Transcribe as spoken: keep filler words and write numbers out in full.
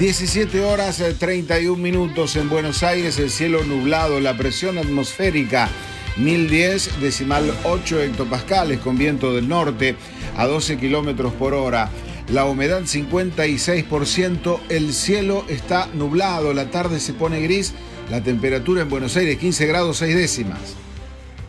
diecisiete horas treinta y un minutos en Buenos Aires, el cielo nublado, la presión atmosférica mil diez decimal ocho hectopascales con viento del norte a doce kilómetros por hora. La humedad cincuenta y seis por ciento, el cielo está nublado, la tarde se pone gris, la temperatura en Buenos Aires quince grados seis décimas.